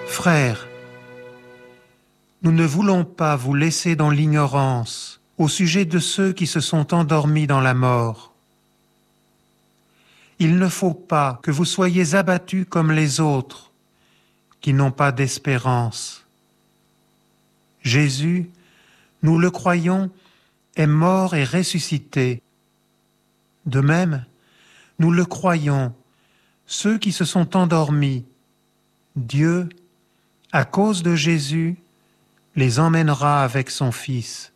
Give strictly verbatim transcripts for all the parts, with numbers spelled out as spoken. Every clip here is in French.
Frères, nous ne voulons pas vous laisser dans l'ignorance au sujet de ceux qui se sont endormis dans la mort. Il ne faut pas que vous soyez abattus comme les autres, qui n'ont pas d'espérance. Jésus, nous le croyons, est mort et ressuscité. De même, nous le croyons, ceux qui se sont endormis, Dieu, à cause de Jésus, les emmènera avec son Fils.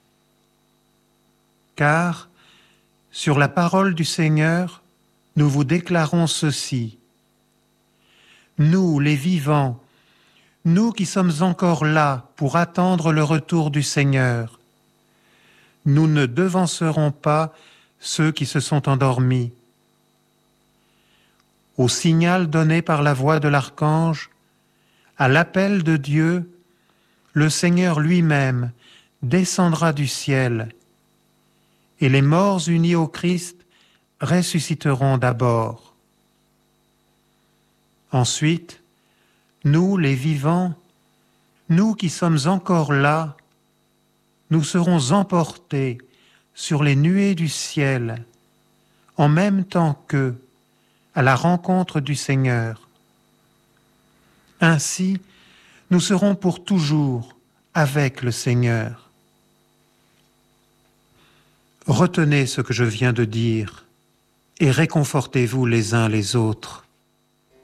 Car, sur la parole du Seigneur, nous vous déclarons ceci. Nous, les vivants, nous qui sommes encore là pour attendre le retour du Seigneur, nous ne devancerons pas ceux qui se sont endormis. Au signal donné par la voix de l'archange, à l'appel de Dieu, le Seigneur lui-même descendra du ciel, et les morts unis au Christ ressusciteront d'abord. Ensuite, nous les vivants, nous qui sommes encore là, nous serons emportés sur les nuées du ciel, en même temps qu'eux, à la rencontre du Seigneur. Ainsi, nous serons pour toujours avec le Seigneur. Retenez ce que je viens de dire et réconfortez-vous les uns les autres.